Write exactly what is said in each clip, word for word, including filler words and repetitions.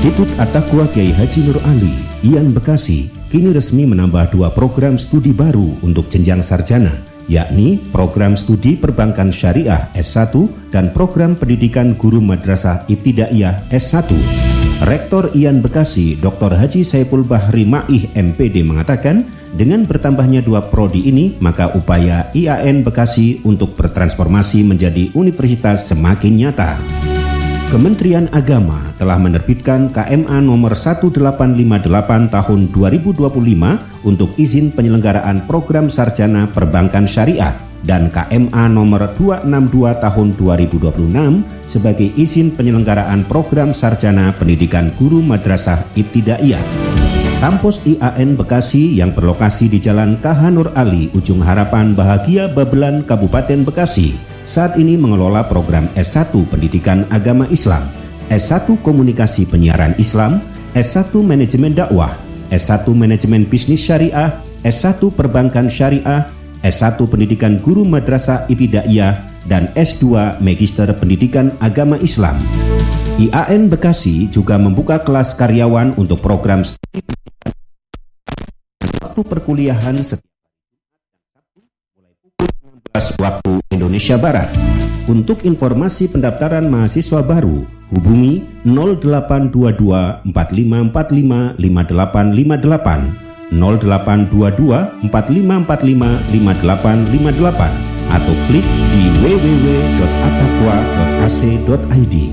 Institut At-Taqwa Kiai Haji Nur Ali, I A N Bekasi, kini resmi menambah dua program studi baru untuk jenjang sarjana, yakni program studi Perbankan Syariah S satu dan program pendidikan Guru Madrasah Ibtidaiyah S satu. Rektor I A N Bekasi, Doktor Haji Saiful Bahri Ma'ih M P D mengatakan, dengan bertambahnya dua prodi ini, maka upaya I A N Bekasi untuk bertransformasi menjadi universitas semakin nyata. Kementerian Agama telah menerbitkan K M A nomor seribu delapan ratus lima puluh delapan tahun dua ribu dua puluh lima untuk izin penyelenggaraan program sarjana perbankan syariah dan K M A nomor dua ratus enam puluh dua tahun dua ribu dua puluh enam sebagai izin penyelenggaraan program sarjana pendidikan guru madrasah ibtidaiyah. Kampus I A N Bekasi yang berlokasi di Jalan K H Nur Ali, Ujung Harapan Bahagia, Babelan, Kabupaten Bekasi, saat ini mengelola program S satu Pendidikan Agama Islam, S satu Komunikasi Penyiaran Islam, S satu Manajemen Dakwah, S satu Manajemen Bisnis Syariah, S satu Perbankan Syariah, S satu Pendidikan Guru Madrasah Ibtidaiyah, dan S dua Magister Pendidikan Agama Islam. I A N Bekasi juga membuka kelas karyawan untuk program studi waktu perkuliahan setiap mulai pukul enam belas waktu Indonesia Barat. Untuk informasi pendaftaran mahasiswa baru, hubungi nol delapan dua dua empat lima empat lima lima delapan lima delapan, nol delapan dua dua empat lima empat lima lima delapan lima delapan, atau klik di w w w titik attaqwa titik a c titik i d.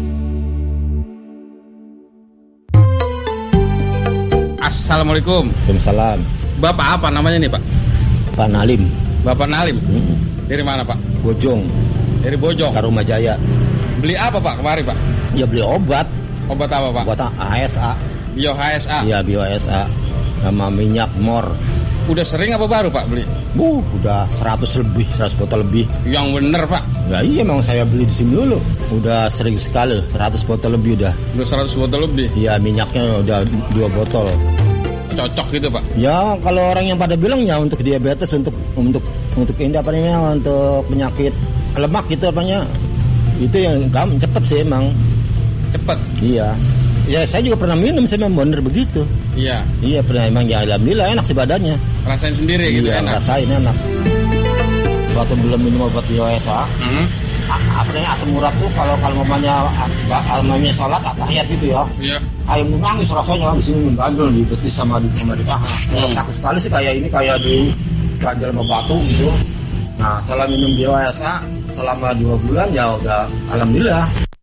Assalamualaikum. Waalaikumsalam. Bapak apa namanya nih, Pak? Pak Nalim. Bapak Nalim. Hmm. Dari mana, Pak? Bojong. Dari Bojong. Tarumajaya. Beli apa, Pak, kemarin, Pak? Ya beli obat. Obat apa, Pak? Obat H S A. Bio H S A. Iya, Bio H S A. Sama minyak mor. Udah sering apa baru, Pak, beli? Bu, udah seratus lebih, seratus botol lebih. Yang bener, Pak. Ya iya, emang saya beli di sini dulu. Udah sering sekali, seratus botol lebih udah. Udah seratus botol lebih? Iya, minyaknya udah dua botol. Cocok gitu, Pak? Ya, kalau orang yang pada bilang ya untuk diabetes, untuk untuk untuk ini apa namanya, untuk penyakit lemak gitu apanya. Itu yang gampang, cepet sih emang. Cepet? Iya. Ya saya juga pernah minum, saya memang bener begitu. Iya. Iya pernah, emang ya alhamdulillah enak sih badannya. Rasain sendiri gitu, iya, enak? Rasain enak. Waktu belum minum obat Bio H S A, hmm. apa namanya, asam urat tuh kalau kalau mamanya mamanya sholat tahiyat gitu ya. Iya. Kayak nangis rasanya di sini, ganjel di betis sama di sama di paha. Kalau hmm. sakit sekali sih kayak ini, kayak di ganjel sama batu gitu. Nah setelah minum Bio H S A selama dua bulan ya udah alhamdulillah.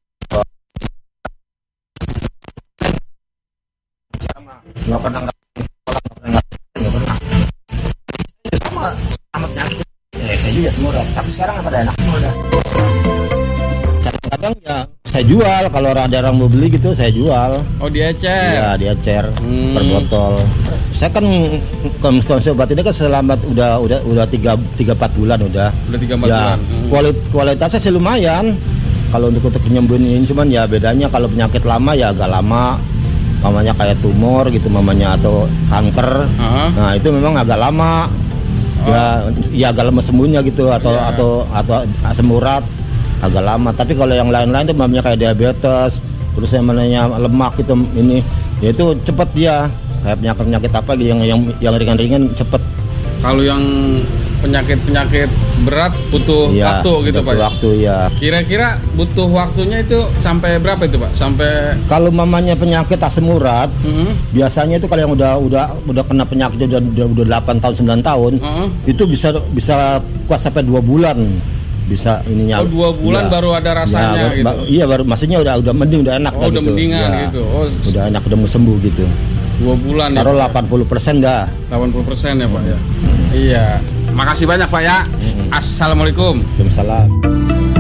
Nggak pernah nggak pernah nggak pernah sama sama penyakit. Eh saya juga semua udah, tapi sekarang apa ada enak semua udah. Kadang ya saya jual, kalau ada orang mau beli gitu saya jual. Oh diecer? Iya diecer hmm. per botol. Saya kan konsumsi obat ini kan selama udah udah udah tiga tiga empat bulan udah. Udah tiga empat ya, bulan. Hmm. Kualit, kualitasnya sih lumayan. Kalau untuk untuk penyembuhan ini cuman ya bedanya kalau penyakit lama ya agak lama. Mamanya kayak tumor gitu mamanya atau kanker. Uh-huh. Nah itu memang agak lama. Oh. Ya ya agak lama sembuhnya gitu atau yeah. atau atau asam urat agak lama. Tapi kalau yang lain-lain itu mamanya kayak diabetes, terus yang namanya lemak gitu ini, ya itu cepet dia. Kayak penyakit-penyakit apa yang yang yang ringan-ringan cepet. Kalau yang penyakit-penyakit berat butuh ya, waktu gitu, Pak. Waktu ya. Kira-kira butuh waktunya itu sampai berapa itu, Pak? Sampai kalau mamanya penyakit asam urat, mm-hmm. biasanya itu kalau yang udah udah udah kena penyakit udah udah, udah delapan tahun sembilan tahun, uh-huh. itu bisa bisa kuat sampai dua bulan. Bisa ininya. Oh, dua bulan ya. Baru ada rasanya ya, gitu. Ba- iya, baru maksudnya udah udah mending, udah enak oh, dah udah gitu. mendingan ya, gitu. Oh, udah enak, udah mau sembuh gitu. Dua bulan taruh ya. delapan puluh persen dah. delapan puluh persen ya, Pak ya. Hmm. Iya. Makasih banyak, Pak ya. Hmm. Assalamualaikum. Waalaikumsalam.